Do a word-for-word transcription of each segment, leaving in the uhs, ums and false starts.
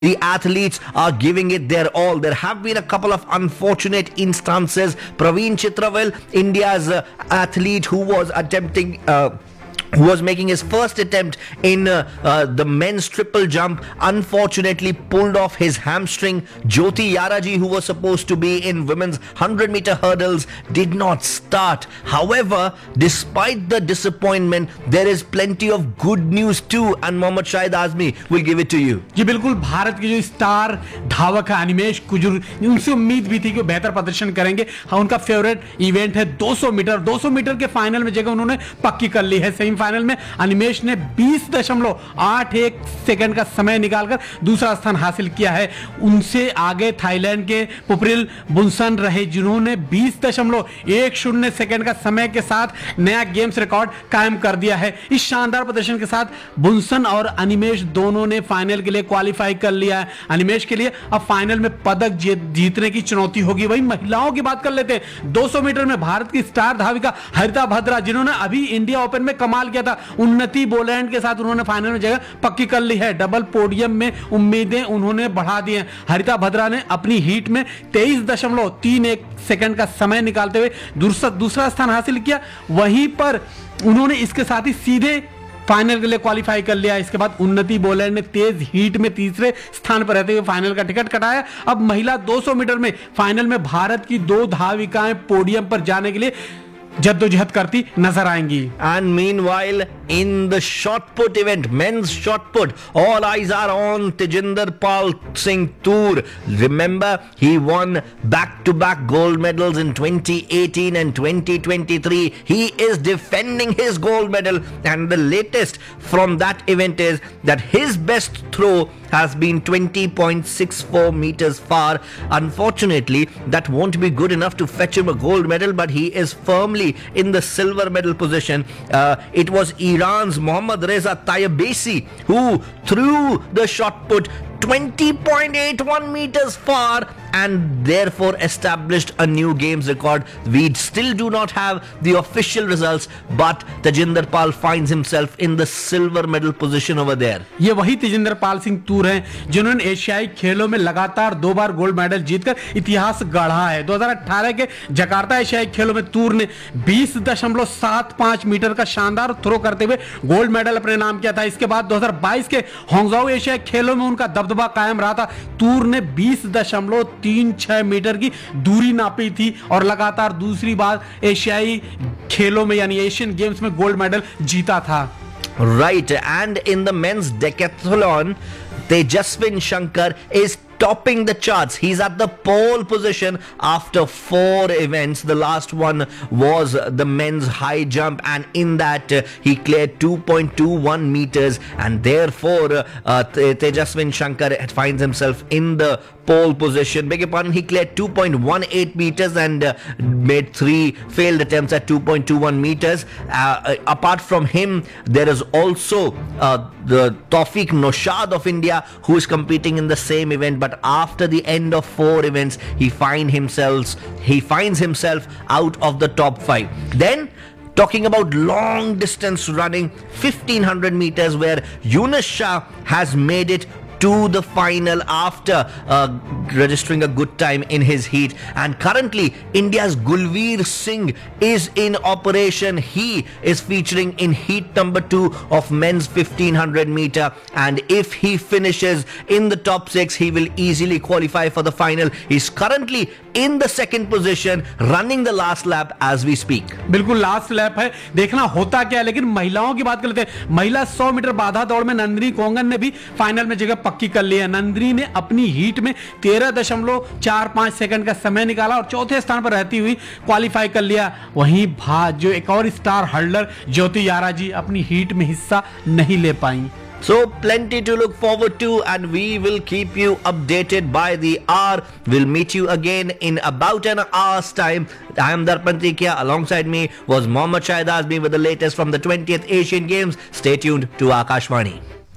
The athletes are giving it their all. There have been a couple of unfortunate instances. Praveen Chitravel, India's uh, athlete who was attempting uh, who was making his first attempt in uh, uh, the men's triple jump, unfortunately pulled off his hamstring. Jyoti Yaraji, who was supposed to be in women's one hundred meter hurdles, did not start. However, despite the disappointment, there is plenty of good news too, and Mohammad Shahid Azmi will give it to you. जी बिल्कुल, भारत के जो star धावक है अनिमेश कुजूर, उनसे उम्मीद भी थी कि बेहतर प्रदर्शन करेंगे। हाँ, उनका फेवरेट इवेंट है दो सौ मीटर। दो सौ मीटर के फाइनल में जगह उन्होंने पक्की कर ली है। सेमीफाइनल में अनिमेश ने बीस दशमलव आठ एक सेकंड का समय निकालकर दूसरा स्थान हासिल किया है। उनसे आगे थाईलैंड के पुप्रिल बुनसन रहे, जिन्होंने बीस दशमलव एक शून्य सेकंड का समय के साथ नया गेम्स रिकॉर्ड कायम कर दिया है। इस शानदार प्रदर्शन के साथ बुनसन और अनिमेश दोनों ने फाइनल के लिए क्वालिफाई कर लिया है। अनिमेश के लिए अब फाइनल में पदक जीतने की चुनौती होगी। वहीं महिलाओं की बात कर लेते हैं। दो सौ मीटर में भारत की स्टार धाविका हरिता भद्रा, जिन्होंने अभी इंडिया ओपन में कमाल किया था, उन्नति बोलैंड के साथ उन्होंने फाइनल में जगह पक्की कर ली है। डबल पोडियम में उम्मीदें उन्होंने बढ़ा दी हैं। हरिता भद्रा ने अपनी हीट में तेईस दशमलव तीन एक सेकंड का समय निकालते हुए दूसरा दूसरा स्थान हासिल किया। वहीं पर उन्होंने इसके साथ ही सीधे फाइनल के लिए क्वालिफाई कर लिया। इसके बाद उन्नति बोलैंड ने तेज हीट में तीसरे स्थान पर रहते हुए फाइनल का टिकट कटाया। अब महिला दो सौ मीटर में फाइनल में भारत की दो धाविकाएं पोडियम पर जाने के लिए जद्दोजहद करती नजर आएंगी। And meanwhile, in the shot put event, men's shot put, all eyes are on Tejinder Pal Singh Toor. Remember, he won back-to-back gold medals in twenty eighteen and twenty twenty-three. He is defending his gold medal, and the latest from that event is that his best throw has been twenty point six four meters far. Unfortunately, that won't be good enough to fetch him a gold medal, but he is firmly in the silver medal position. Uh, it was Iran's Mohammad Reza Tayebasi who threw the shot put twenty point eight one meters far and therefore established a new games record. We still do not have the official results, but Tejinder Pal finds himself in the silver medal position over there. ये वही तेजिंदर पाल सिंह तूर हैं जिन्होंने एशियाई खेलों में लगातार दो बार gold medal जीतकर इतिहास गढ़ा है। दो हज़ार अठारह के जकार्ता एशियाई खेलों में तूर ने बीस दशमलव सात पाँच मीटर का शानदार थ्रो करते हुए गोल्ड मेडल अपने नाम किया था। इसके बाद दो हज़ार बाईस के हांगझाऊ एशियाई खेलों में उनका दबदबा कायम रहा था। तूर ने बीस दशमलव तीन छह मीटर की दूरी नापी थी और लगातार दूसरी बार एशियाई खेलों में यानी एशियन गेम्स में गोल्ड मेडल जीता था। Right, and in the men's decathlon, Tejaswin Shankar is topping the charts. He's at the pole position after four events. The last one was the men's high jump, and in that uh, he cleared two point two one meters, and therefore uh, uh, Tejaswin Shankar finds himself in the pole position. Beg your pardon, he cleared two point one eight meters and uh, made three failed attempts at two point two one meters. Uh, uh, apart from him, there is also uh, the Tawfiq Noshad of India, who is competing in the same event, but after the end of four events, he find himself he finds himself out of the top five. Then, talking about long distance running, fifteen hundred meters, where Yunus Shah has made it to the final after uh, registering a good time in his heat. And currently, India's Gulveer Singh is in operation. He is featuring in heat number two of men's fifteen hundred meter. And if he finishes in the top six, he will easily qualify for the final. He's currently in the second position, running the last lap as we speak. बिल्कुल last lap है, देखना होता क्या है। लेकिन महिलाओं की बात कर लेते हैं। महिला सौ मीटर बाधा दौड़ में नंदिनी कोंगन ने भी फाइनल में जगह पक्की कर ली है। नंदिनी ने अपनी हीट में तेरह दशमलव चार पाँच सेकंड का समय निकाला और चौथे स्थान पर रहती हुई क्वालिफाई कर लिया। वहीं भाज जो एक और स्टार हर्डलर ज्योति यारा जी अपनी हीट में हिस्सा नहीं ले पाई। So plenty to look forward to, and we will keep you updated by the hour. We'll meet you again in about an hour's time. I am Darpan Tikia. Alongside me was Mohammad Shahid Azmi with the latest from the twentieth Asian Games. Stay tuned to Akashvani.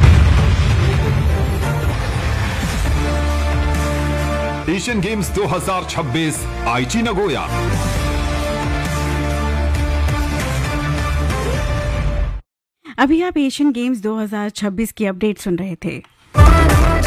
Asian games दो हज़ार छब्बीस आईची Nagoya. अभी आप Asian games दो हज़ार छब्बीस की अपडेट सुन रहे थे।